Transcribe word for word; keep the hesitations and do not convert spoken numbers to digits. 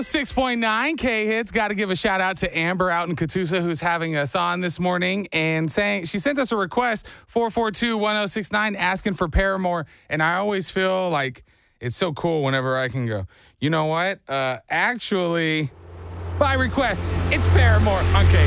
six point nine K-Hits. Got to give a shout out to Amber out in Catoosa who's having us on this morning and saying she sent us a request, four four two, one oh six nine, asking for Paramore. And I always feel like it's so cool whenever I can go, you know what? Uh, actually, by request, it's Paramore on K.